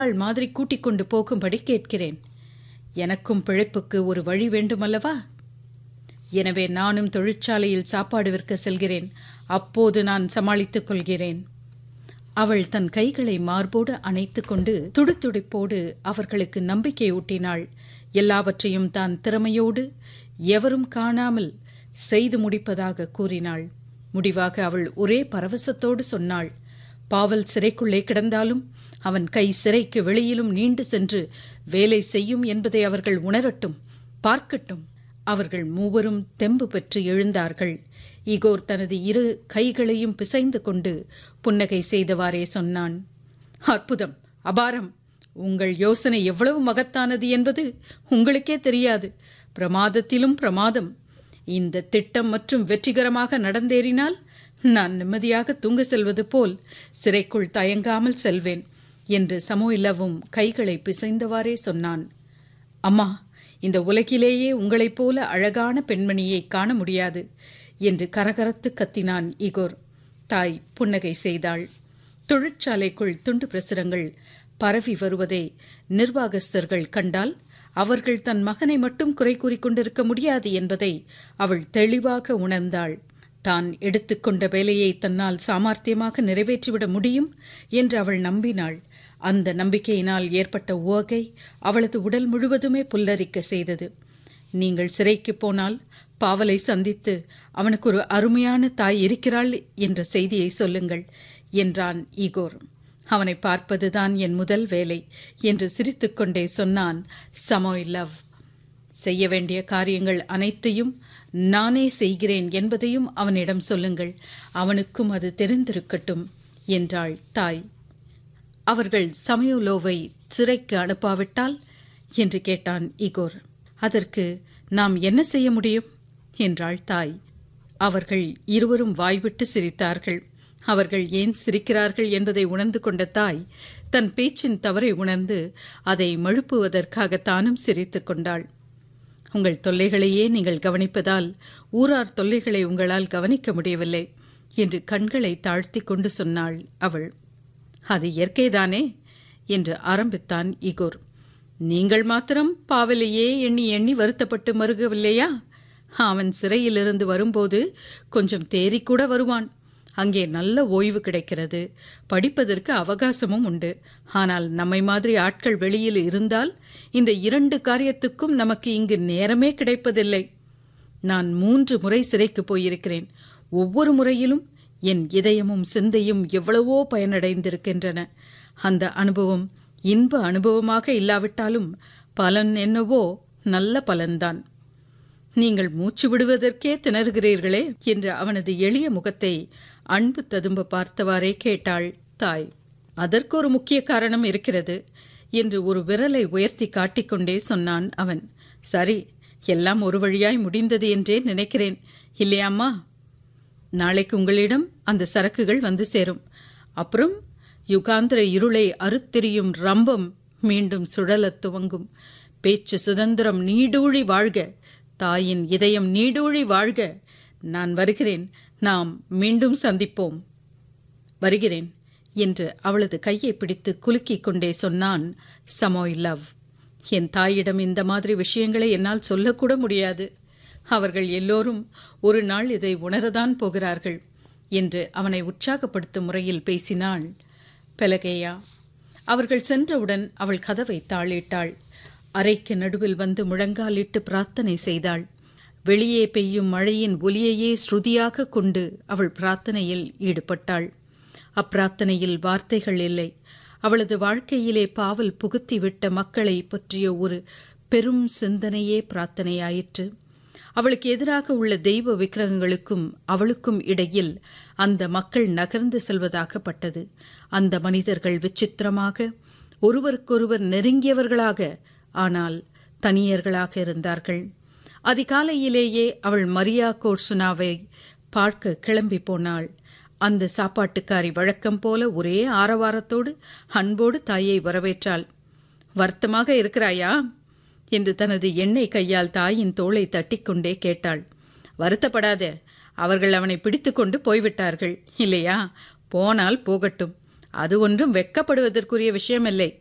மாதிரி கூட்டிக் கொண்டு போகும்படி கேட்கிறேன். எனக்கும் பிழைப்புக்கு ஒரு வழி வேண்டுமல்லவா? எனவே நானும் தொழிற்சாலையில் சாப்பாடு விற்க செல்கிறேன். அப்போது நான் சமாளித்துக் கொள்கிறேன். அவள் தன் கைகளை மார்போடு அணைத்து கொண்டு துடிதுடிப்போடு அவர்களுக்கு நம்பிக்கை ஊட்டினாள். எல்லாவற்றையும் தான் திறமையோடு எவரும் காணாமல் செய்து முடிப்பதாக கூறினாள். முடிவாக அவள் ஒரே பரவசத்தோடு சொன்னாள், பாவல் சிறைக்குள்ளே கிடந்தாலும் அவன் கை சிறைக்கு வெளியிலும் நீண்டு சென்று வேலை செய்யும் என்பதை அவர்கள் உணரட்டும், பார்க்கட்டும். அவர்கள் மூவரும் தெம்பு பெற்று எழுந்தார்கள். ஈகோர் தனது இரு கைகளையும் பிசைந்து கொண்டு புன்னகை செய்தவாறே சொன்னான், அற்புதம், அபாரம். உங்கள் யோசனை எவ்வளவு மகத்தானது என்பது உங்களுக்கே தெரியாது. பிரமாதத்திலும் பிரமாதம். இந்த திட்டம் மற்றும் வெற்றிகரமாக நடந்தேறினால் நான் நிம்மதியாக தூங்க செல்வது போல் சிறைக்குள் தயங்காமல் செல்வேன் என்று சமோயிலவும் கைகளை பிசைந்தவாறே சொன்னான். அம்மா, இந்த உலகிலேயே உங்களைப் போல அழகான பெண்மணியை காண முடியாது என்று கரகரத்து கத்தினான் ஈகோர். தாய் புன்னகை செய்தாள். தொழிற்சாலைக்குள் துண்டு பிரசுரங்கள் பரவி வருவதை நிர்வாகஸ்தர்கள் கண்டால் அவர்கள் தன் மகனை மட்டும் குறை கூறிக்கொண்டிருக்க முடியாது என்பதை அவள் தெளிவாக உணர்ந்தாள். தான் எடுத்துக்கொண்ட வேலையை தன்னால் சாமர்த்தியமாக நிறைவேற்றிவிட முடியும் என்று அவள் நம்பினாள். அந்த நம்பிக்கையினால் ஏற்பட்ட உவகை அவளது உடல் முழுவதுமே புல்லரிக்க செய்தது. நீங்கள் சிறைக்கு போனால் பாவலை சந்தித்து அவனுக்கு ஒரு அருமையான தாய் இருக்கிறாள் என்ற செய்தியை சொல்லுங்கள் என்றான் ஈகோர். அவனை பார்ப்பதுதான் என் முதல் வேலை என்று சிரித்துக்கொண்டே சொன்னான் சமோயிலவ். செய்ய வேண்டிய காரியங்கள் அனைத்தையும் நானே செய்கிறேன் என்பதையும் அவனிடம் சொல்லுங்கள். அவனுக்கும் அது தெரிந்திருக்கட்டும் என்றாள் தாய். அவர்கள் சமயோலோவை சிறைக்கு அனுப்பாவிட்டால் என்று கேட்டான் ஈகோர். அதற்கு நாம் என்ன செய்ய முடியும் என்றாள் தாய். அவர்கள் இருவரும் வாய்விட்டு சிரித்தார்கள். அவர்கள் ஏன் சிரிக்கிறார்கள் என்பதை உணர்ந்து கொண்ட தாய் தன் பேச்சின் தவறை உணர்ந்து அதை மழுப்புவதற்காக தானும் சிரித்து கொண்டாள். உங்கள் தொல்லைகளையே நீங்கள் கவனிப்பதால் ஊரார் தொல்லைகளை உங்களால் கவனிக்க முடியவில்லை என்று கண்களை தாழ்த்தி கொண்டு சொன்னாள் அவள். அது இயற்கைதானே என்று ஆரம்பித்தான் ஈகோர். நீங்கள் மாத்திரம் பாவலையே எண்ணி எண்ணி வருத்தப்பட்டு மறுகவில்லையா? அவன் சிறையிலிருந்து வரும்போது கொஞ்சம் தேறிக்கூட வருவான். அங்கே நல்ல ஓய்வு கிடைக்கிறது, படிப்பதற்கு அவகாசமும் உண்டு. ஆனால் நம்மை மாதிரி ஆட்கள் வெளியில் இருந்தால் இந்த 2 காரியத்துக்கும் நமக்கு இங்கு நேரமே கிடைப்பதில்லை. நான் 3 முறை சிறைக்கு போயிருக்கிறேன். ஒவ்வொரு முறையிலும் என் இதயமும் சிந்தையும் எவ்வளவோ பயனடைந்திருக்கின்றன. அந்த அனுபவம் இன்ப அனுபவமாக இல்லாவிட்டாலும் பலன் என்னவோ நல்ல பலன்தான். நீங்கள் மூச்சு விடுவதற்கே திணறுகிறீர்களே என்று அவனது எளிய முகத்தை அன்பு ததும்ப பார்த்தவாறே கேட்டாள் தாய். அதற்கு ஒரு முக்கிய காரணம் இருக்கிறது என்று ஒரு விரலை உயர்த்தி காட்டிக்கொண்டே சொன்னான் அவன். சரி, எல்லாம் ஒரு வழியாய் முடிந்தது என்றே நினைக்கிறேன், இல்லையாம்மா? நாளைக்கு உங்களிடம் அந்த சரக்குகள் வந்து சேரும். அப்புறம் யுகாந்திர இருளை அறுத்தெறியும் ரம்பம் மீண்டும் சுழலத் துவங்கும். பேச்சு சுதந்திரம் நீடூழி வாழ்க, தாயின் இதயம் நீடூழி வாழ்க. நான் வருகிறேன், நாம் மீண்டும் சந்திப்போம். வருகிறேன் என்று அவளது கையை பிடித்து குலுக்கிக் கொண்டே சொன்னான் சமோயிலவ். என் தாயிடம் இந்த மாதிரி விஷயங்களை என்னால் சொல்லக்கூட முடியாது. அவர்கள் எல்லோரும் ஒரு நாள் இதை உணரதான் போகிறார்கள் என்று அவனை உற்சாகப்படுத்தும் முறையில் பேசினாள் பெலகேயா. அவர்கள் சென்றவுடன் அவள் கதவை தாளிட்டாள். அறைக்கு நடுவில் வந்து முழங்காலிட்டு பிரார்த்தனை செய்தாள். வெளியே பெய்யும் மழையின் ஒலியையே ஸ்ருதியாக கொண்டு அவள் பிரார்த்தனையில் ஈடுபட்டாள். அப்பிரார்த்தனையில் வார்த்தைகள் இல்லை. அவளது வாழ்க்கையிலே பாவல் புகுத்திவிட்ட மக்களை பற்றிய ஒரு பெரும் சிந்தனையே பிரார்த்தனையாயிற்று. அவளுக்கு எதிராக உள்ள தெய்வ விக்கிரகங்களுக்கும் அவளுக்கும் இடையில் அந்த மக்கள் நகர்ந்து செல்வதாகப்பட்டது. அந்த மனிதர்கள் விசித்திரமாக ஒருவருக்கொருவர் நெருங்கியவர்களாக, ஆனால் தனியர்களாக இருந்தார்கள். அதிகாலையிலேயே அவள் மரியா கோர்சுனாவை பார்க்க கிளம்பி போனாள். அந்த சாப்பாட்டுக்காரி வழக்கம் போல ஒரே ஆரவாரத்தோடு அன்போடு தாயை வரவேற்றாள். வருத்தமாக இருக்கிறாயா என்று தனது எண்ணெய் கையால் தாயின் தோளை தட்டிக்கொண்டே கேட்டாள். வருத்தப்படாத, அவர்கள் அவனை பிடித்து கொண்டு போய்விட்டார்கள் இல்லையா? போனால் போகட்டும், அது ஒன்றும் வெட்கப்படுவதற்குரிய விஷயமில்லை